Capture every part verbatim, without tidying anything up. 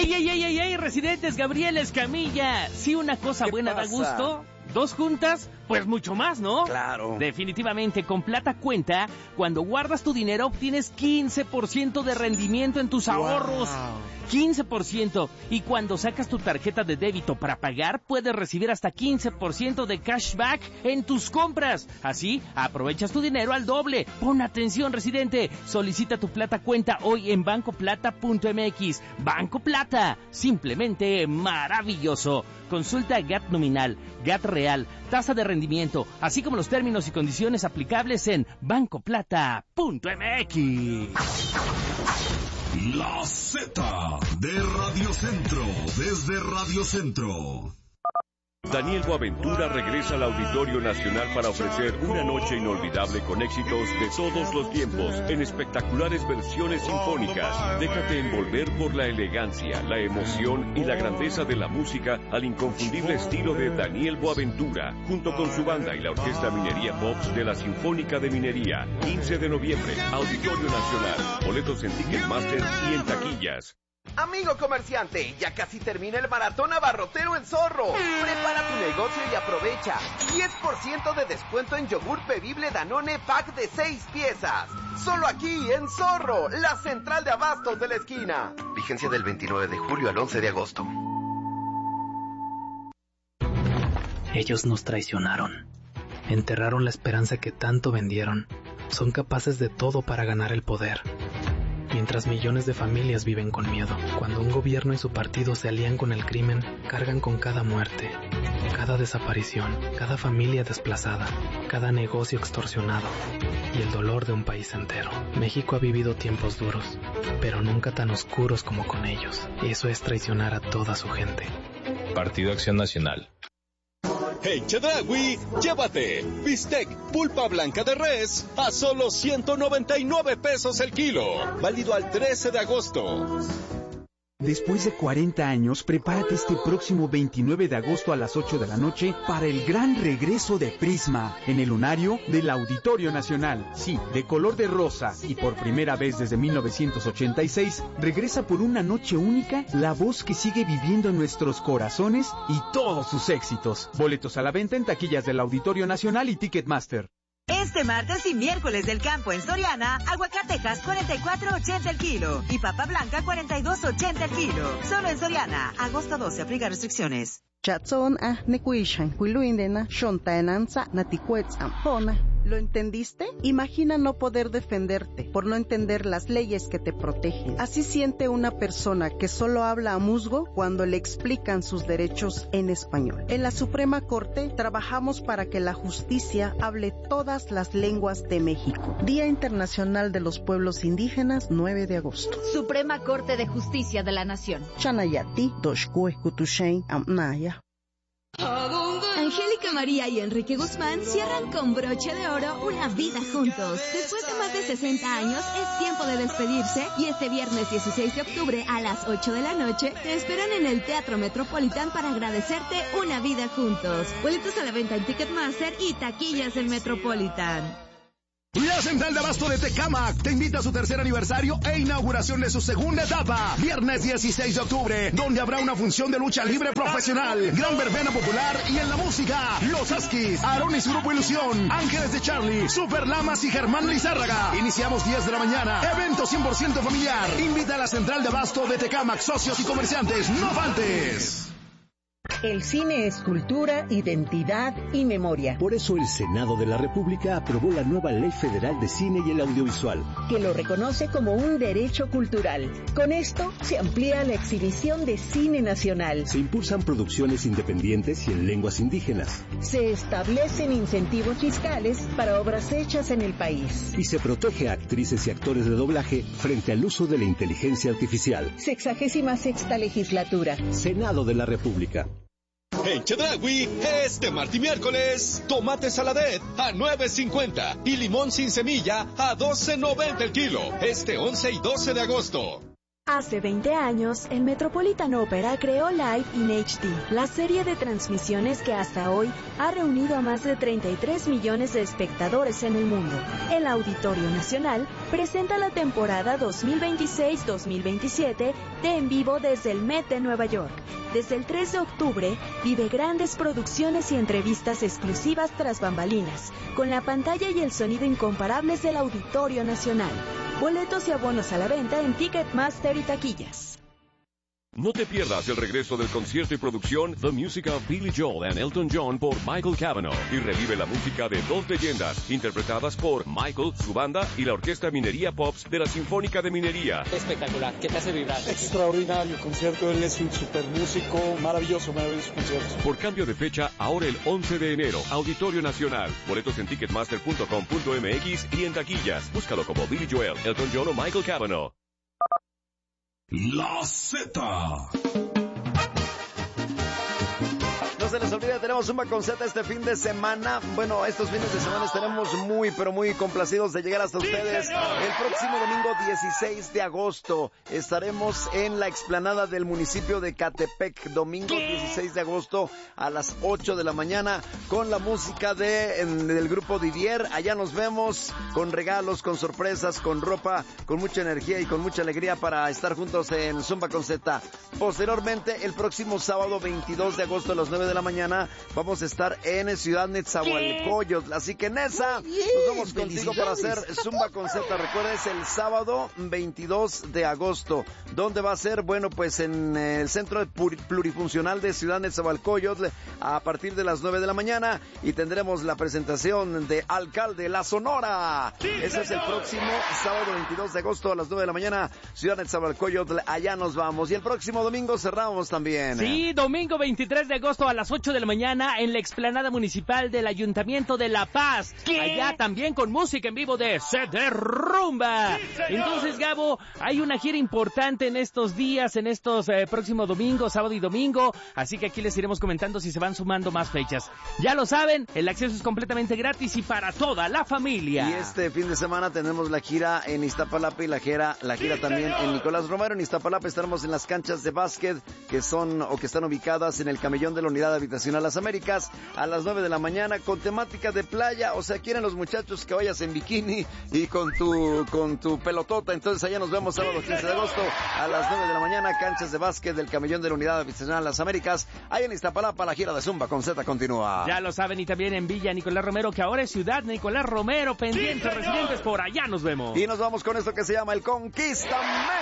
¡Ey, ey, ey, ey, ey, residentes! Gabriel Escamilla. Si una cosa buena pasa? da gusto, dos juntas, pues mucho más, ¿no? Claro. Definitivamente, con Plata Cuenta, cuando guardas tu dinero obtienes quince por ciento de rendimiento en tus ahorros. Wow. quince por ciento. Y cuando sacas tu tarjeta de débito para pagar, puedes recibir hasta quince por ciento de cashback en tus compras. Así, aprovechas tu dinero al doble. Pon atención, residente. Solicita tu Plata Cuenta hoy en banco plata punto m x. Banco Plata, simplemente maravilloso. Consulta G A T nominal, G A T real, tasa de rendimiento, así como los términos y condiciones aplicables en banco plata punto m x. La Z de Radio Centro, desde Radio Centro. Daniel Boaventura regresa al Auditorio Nacional para ofrecer una noche inolvidable con éxitos de todos los tiempos en espectaculares versiones sinfónicas. Déjate envolver por la elegancia, la emoción y la grandeza de la música al inconfundible estilo de Daniel Boaventura, junto con su banda y la Orquesta Minería Pops de la Sinfónica de Minería. quince de noviembre, Auditorio Nacional. Boletos en Ticketmaster y en taquillas. Amigo comerciante, ya casi termina el maratón abarrotero en Zorro. Prepara tu negocio y aprovecha diez por ciento de descuento en yogur bebible Danone Pack de seis piezas. Solo aquí en Zorro, la central de abastos de la esquina. Vigencia del veintinueve de julio al once de agosto. Ellos nos traicionaron. Enterraron la esperanza que tanto vendieron. Son capaces de todo para ganar el poder. Mientras millones de familias viven con miedo. Cuando un gobierno y su partido se alían con el crimen, cargan con cada muerte, cada desaparición, cada familia desplazada, cada negocio extorsionado y el dolor de un país entero. México ha vivido tiempos duros, pero nunca tan oscuros como con ellos. Eso es traicionar a toda su gente. Partido Acción Nacional. En Chedraui, llévate bistec pulpa blanca de res a solo ciento noventa y nueve pesos el kilo. Válido al trece de agosto. Después de cuarenta años, prepárate este próximo veintinueve de agosto a las ocho de la noche para el gran regreso de Prisma en el lunario del Auditorio Nacional. Sí, de color de rosa y por primera vez desde mil novecientos ochenta y seis, regresa por una noche única la voz que sigue viviendo en nuestros corazones y todos sus éxitos. Boletos a la venta en taquillas del Auditorio Nacional y Ticketmaster. Este martes y miércoles del campo en Soriana, aguacatejas cuarenta y cuatro ochenta el kilo y papa blanca cuarenta y dos ochenta el kilo. Solo en Soriana, agosto doce, aplica restricciones. Chatson a nekuishan kuiluindena shontaenanza naticuetzampona. ¿Lo entendiste? Imagina no poder defenderte por no entender las leyes que te protegen. Así siente una persona que solo habla a musgo cuando le explican sus derechos en español. En la Suprema Corte trabajamos para que la justicia hable todas las lenguas de México. Día Internacional de los Pueblos Indígenas, nueve de agosto. Suprema Corte de Justicia de la Nación. Chanayati, Doshkue, Kutushain, Amnaya. Angélica María y Enrique Guzmán cierran con broche de oro una vida juntos. Después de más de sesenta años, es tiempo de despedirse y este viernes dieciséis de octubre a las ocho de la noche te esperan en el Teatro Metropolitan para agradecerte una vida juntos. Boletos a la venta en Ticketmaster y taquillas del Metropolitan. La Central de Abasto de Tecámac te invita a su tercer aniversario e inauguración de su segunda etapa, viernes dieciséis de octubre, donde habrá una función de lucha libre profesional, gran verbena popular y en la música, Los Askis, Aarón y su grupo Ilusión, Ángeles de Charlie, Super Lamas y Germán Lizárraga. Iniciamos diez de la mañana, evento cien por ciento familiar. Invita a la Central de Abasto de Tecámac, socios y comerciantes, no faltes. El cine es cultura, identidad y memoria. Por eso el Senado de la República aprobó la nueva Ley Federal de Cine y el Audiovisual, que lo reconoce como un derecho cultural. Con esto se amplía la exhibición de cine nacional. Se impulsan producciones independientes y en lenguas indígenas. Se establecen incentivos fiscales para obras hechas en el país. Y se protege a actrices y actores de doblaje frente al uso de la inteligencia artificial. Sexagésima sexta legislatura. Senado de la República. En Chedraui, este martes y miércoles, tomate saladet a nueve cincuenta y limón sin semilla a doce noventa el kilo. Este once y doce de agosto. Hace veinte años, el Metropolitan Opera creó Live in H D, la serie de transmisiones que hasta hoy ha reunido a más de treinta y tres millones de espectadores en el mundo. El Auditorio Nacional presenta la temporada dos mil veintiséis dos mil veintisiete de En Vivo desde el Met de Nueva York. Desde el tres de octubre, vive grandes producciones y entrevistas exclusivas tras bambalinas, con la pantalla y el sonido incomparables del Auditorio Nacional. Boletos y abonos a la venta en Ticketmaster y taquillas. No te pierdas el regreso del concierto y producción The Music of Billy Joel and Elton John por Michael Cavanaugh y revive la música de dos leyendas interpretadas por Michael, su banda y la Orquesta Minería Pops de la Sinfónica de Minería. Espectacular, ¿qué te hace vibrar? Extraordinario concierto, él es un super músico, maravilloso, maravilloso concierto. Por cambio de fecha, ahora el once de enero, Auditorio Nacional. Boletos en ticketmaster punto com punto m x y en taquillas. Búscalo como Billy Joel, Elton John o Michael Cavanaugh. La Z. No se les olvide, tenemos Zumba con Z este fin de semana. Bueno, estos fines de semana estaremos muy, pero muy complacidos de llegar hasta ustedes. El próximo domingo dieciséis de agosto estaremos en la explanada del municipio de Catepec. Domingo dieciséis de agosto a las ocho de la mañana con la música de, en, del grupo Didier. Allá nos vemos con regalos, con sorpresas, con ropa, con mucha energía y con mucha alegría para estar juntos en Zumba con Z. Posteriormente, el próximo sábado veintidós de agosto a las nueve de la mañana vamos a estar en Ciudad Nezahualcóyotl, así que Nesa, nos vamos contigo para hacer Zumba con Z. Recuerda, es el sábado veintidós de agosto. ¿Dónde va a ser? Bueno, pues en el Centro Plurifuncional de Ciudad Nezahualcóyotl a partir de las nueve de la mañana y tendremos la presentación de Alcalde La Sonora. Ese es el próximo sábado veintidós de agosto a las nueve de la mañana, Ciudad Nezahualcóyotl, allá nos vamos. Y el próximo domingo cerramos también. Sí, domingo veintitrés de agosto a las ocho de la mañana en la explanada municipal del Ayuntamiento de La Paz. ¿Qué? Allá también con música en vivo de Se Derrumba. Sí, entonces, Gabo, hay una gira importante en estos días, en estos eh, próximos domingos, sábado y domingo, así que aquí les iremos comentando si se van sumando más fechas. Ya lo saben, el acceso es completamente gratis y para toda la familia. Y este fin de semana tenemos la gira en Iztapalapa y la gira, la gira sí, también señor. En Nicolás Romero. En Iztapalapa estaremos en las canchas de básquet que son o que están ubicadas en el camellón de la Unidad Habitacional Las Américas a las nueve de la mañana con temática de playa. O sea, quieren los muchachos que vayas en bikini y con tu con tu pelotota. Entonces allá nos vemos sábado quince de agosto a las nueve de la mañana, canchas de básquet del camellón de la Unidad Habitacional Las Américas. Ahí en Iztapalapa la gira de Zumba con Z continúa. Ya lo saben, y también en Villa Nicolás Romero, que ahora es Ciudad Nicolás Romero, pendientes, sí, residentes, por allá nos vemos. Y nos vamos con esto que se llama el Conquístame.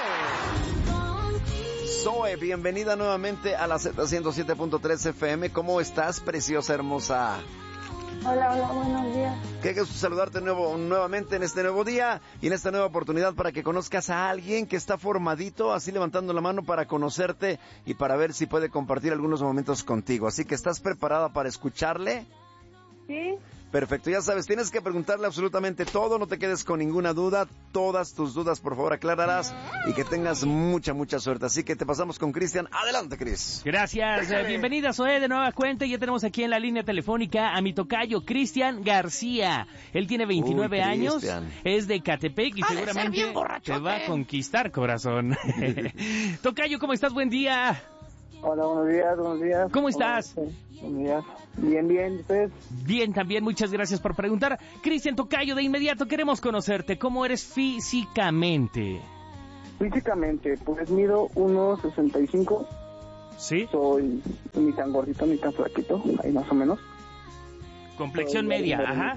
Zoe, bienvenida nuevamente a la Z ciento siete punto tres F M. ¿Cómo estás, preciosa, hermosa? Hola, hola, buenos días. Qué gusto saludarte nuevo, nuevamente en este nuevo día y en esta nueva oportunidad para que conozcas a alguien que está formadito, así levantando la mano para conocerte y para ver si puede compartir algunos momentos contigo. Así que, ¿estás preparada para escucharle? Sí. Perfecto, ya sabes, tienes que preguntarle absolutamente todo, no te quedes con ninguna duda, todas tus dudas por favor aclararás y que tengas mucha, mucha suerte. Así que te pasamos con Cristian. Adelante, Cris. Gracias, eh, bienvenida Zoe de nueva cuenta. Ya tenemos aquí en la línea telefónica a mi tocayo Cristian García. Él tiene veintinueve Uy, años, es de Catepec y seguramente te va a conquistar, corazón. Tocayo, ¿cómo estás? Buen día. Hola, buenos días, buenos días. ¿Cómo estás? Buenos días. Bien, bien, ¿ustedes? Bien, también, muchas gracias por preguntar. Cristian Tocayo, de inmediato queremos conocerte. ¿Cómo eres físicamente? Físicamente, pues mido uno sesenta y cinco. ¿Sí? Soy ni tan gordito ni tan flaquito, ahí más o menos. Complexión soy media, ajá.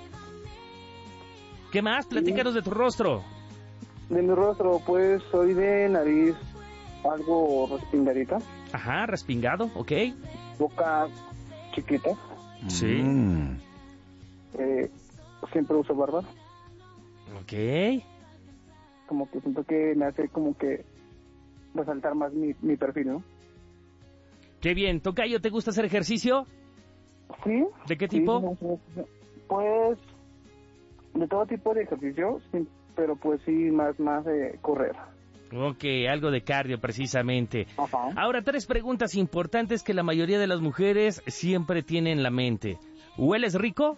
¿Qué más? Platícanos de tu rostro. De mi rostro, pues soy de nariz algo respingadita. Ajá, respingado, ok. Boca chiquita. Sí. Mm. Eh, siempre uso barba. Ok. Como que siento que me hace como que resaltar más mi, mi perfil, ¿no? Qué bien. Tocayo, ¿te gusta hacer ejercicio? Sí. ¿De qué tipo? Sí, pues de todo tipo de ejercicio, sí, pero pues sí, más, más de correr. Ok, algo de cardio precisamente. Ajá. Ahora, tres preguntas importantes que la mayoría de las mujeres siempre tienen en la mente. ¿Hueles rico?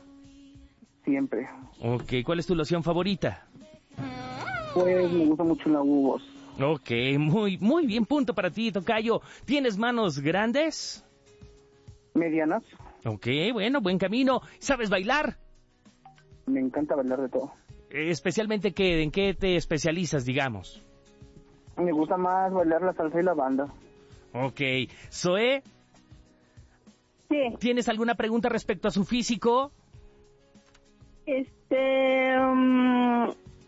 Siempre. Ok, ¿cuál es tu loción favorita? Pues me gusta mucho la Hugo Boss. Ok, muy, muy bien, punto para ti, tocayo. ¿Tienes manos grandes? Medianas. Ok, bueno, buen camino. ¿Sabes bailar? Me encanta bailar de todo. Eh, especialmente, ¿qué, ¿en qué te especializas, digamos? Me gusta más bailar la salsa y la banda. Ok. ¿Zoe? Sí. ¿Tienes alguna pregunta respecto a su físico? Este... Um,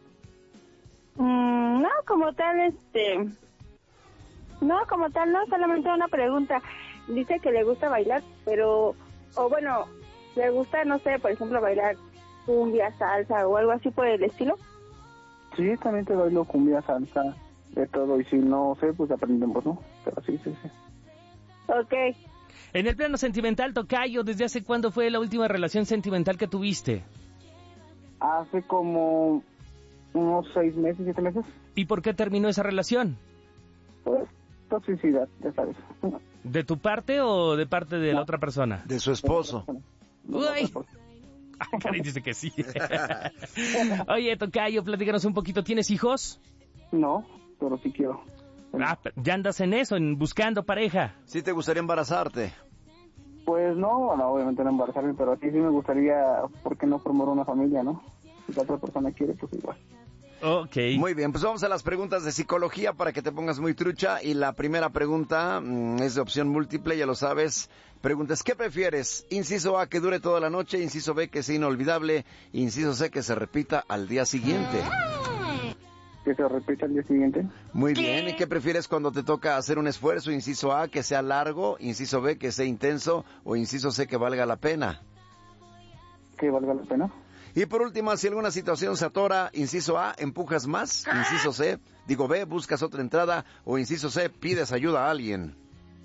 um, no, como tal, este... No, como tal, no, solamente una pregunta. Dice que le gusta bailar, pero... O bueno, le gusta, no sé, por ejemplo, bailar cumbia, salsa o algo así por el estilo. Sí, también te bailo cumbia, salsa, de todo. Y si no sé, pues aprendemos, ¿no? Pero sí, sí, sí. Ok. En el plano sentimental, tocayo, ¿desde hace cuándo fue la última relación sentimental que tuviste? Hace como unos seis meses, siete meses. ¿Y por qué terminó esa relación? Pues, toxicidad, ya sabes. ¿De tu parte o de parte de no. la otra persona? De su esposo. Uy. Ah, caray, dice que sí. Oye, tocayo, platícanos un poquito. ¿Tienes hijos? No, pero sí quiero. Ah, ya andas en eso, en buscando pareja. ¿Sí te gustaría embarazarte? Pues no, no, obviamente no embarazarme, pero a ti sí me gustaría, ¿por qué no formar una familia, no? Si la otra persona quiere, pues igual. Ok. Muy bien, pues vamos a las preguntas de psicología para que te pongas muy trucha. Y la primera pregunta mmm, es de opción múltiple, ya lo sabes. Preguntas, ¿qué prefieres? Inciso A, que dure toda la noche. Inciso B, que sea inolvidable. Inciso C, que se repita al día siguiente. ¿Que se repita al día siguiente? Muy bien, ¿y qué prefieres cuando te toca hacer un esfuerzo? Inciso A, que sea largo. Inciso B, que sea intenso. O inciso C, que valga la pena. ¿Que valga la pena? Y por último, si alguna situación se atora, inciso A, empujas más. Inciso C, digo B, buscas otra entrada. O inciso C, pides ayuda a alguien.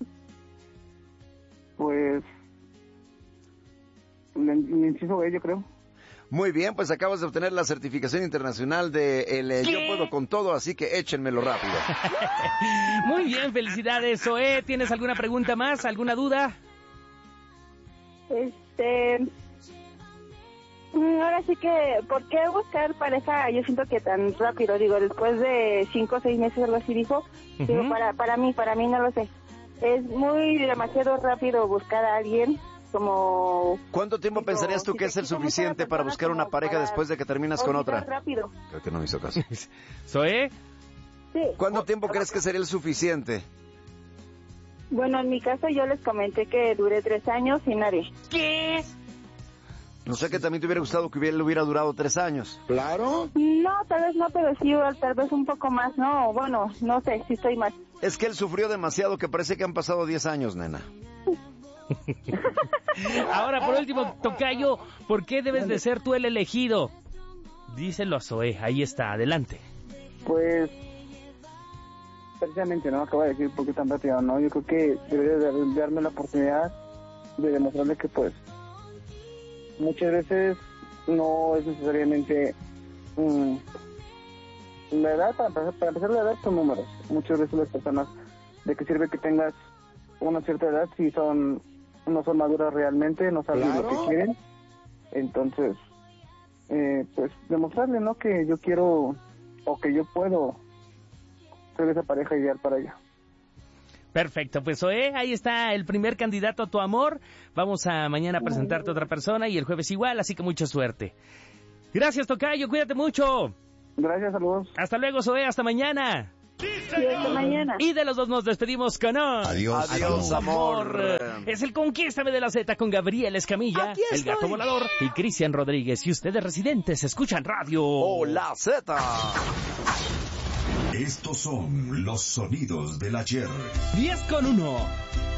Pues, el inciso B, yo creo. Muy bien, pues acabas de obtener la certificación internacional de el eh, Yo Puedo Con Todo, así que échenmelo rápido. Muy bien, felicidades, Zoe. ¿Tienes alguna pregunta más? ¿Alguna duda? Este... Ahora sí que, ¿por qué buscar pareja? Yo siento que tan rápido, digo, después de cinco o seis meses, algo así dijo. Uh-huh. Digo, para, para mí, para mí no lo sé. Es muy demasiado rápido buscar a alguien como... ¿Cuánto tiempo digo, pensarías tú si que es el suficiente para buscar una pareja para después de que terminas con otra? Rápido. Creo que no me hizo caso. ¿Zoe? Sí. ¿Cuánto tiempo oh, crees que sería el suficiente? Bueno, en mi caso yo les comenté que duré tres años sin nadie. ¿Qué? No sé, que también te hubiera gustado que hubiera, le hubiera durado tres años. Claro. No, tal vez no, pero sí, tal vez un poco más, no, bueno, no sé, si estoy mal. Es que él sufrió demasiado, que parece que han pasado diez años, nena. Ahora, por último, tocayo, ¿por qué debes de ser tú el elegido? Díselo a Zoe, ahí está, adelante. Pues, precisamente, ¿no? Acabo de decir por qué tan rápido, ¿no? Yo creo que debería de darme la oportunidad de demostrarle que, pues, muchas veces no es necesariamente um, la edad, para empezar, para empezar la edad son números. Muchas veces las personas, ¿de qué sirve que tengas una cierta edad si son no son maduras realmente, no saben ¿Claro? lo que quieren? Entonces, eh, pues demostrarle, ¿no? Que yo quiero o que yo puedo ser esa pareja ideal para ella. Perfecto, pues Zoe, ahí está el primer candidato a tu amor. Vamos a mañana presentarte a otra persona y el jueves igual, así que mucha suerte. Gracias, tocayo, cuídate mucho. Gracias, saludos. Hasta luego, Zoe, hasta mañana. Sí, hasta mañana. Y de los dos nos despedimos con hoy. Adiós, adiós, amor. Es el Conquístame de la Z con Gabriel Escamilla, el Gato Volador y Cristian Rodríguez. Y ustedes residentes escuchan radio. Hola, Z. Estos son los sonidos del ayer. diez con uno.